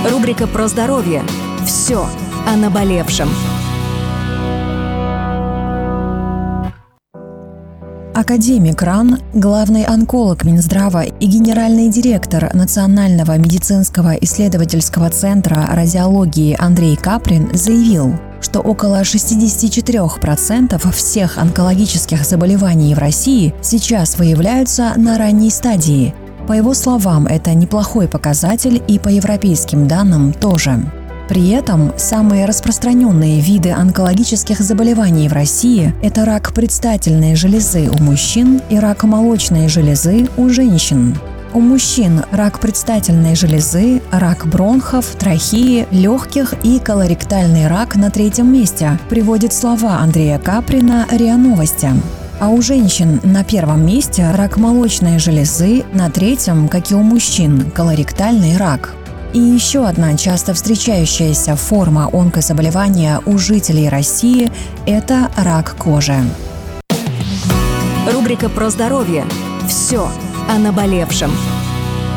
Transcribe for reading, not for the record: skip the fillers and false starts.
Рубрика про здоровье. Все о наболевшем. Академик РАН, главный онколог Минздрава и генеральный директор Национального медицинского исследовательского центра радиологии Андрей Каприн заявил, что около 64% всех онкологических заболеваний в России сейчас выявляются на ранней стадии. По его словам, это неплохой показатель, и по европейским данным тоже. При этом самые распространенные виды онкологических заболеваний в России – это рак предстательной железы у мужчин и рак молочной железы у женщин. У мужчин рак предстательной железы, рак бронхов, трахеи, легких и колоректальный рак на третьем месте, приводят слова Андрея Каприна РИА Новости. А у женщин на первом месте рак молочной железы, на третьем, как и у мужчин, колоректальный рак. И еще одна часто встречающаяся форма онкозаболевания у жителей России – это рак кожи. Рубрика про здоровье. Все о наболевшем.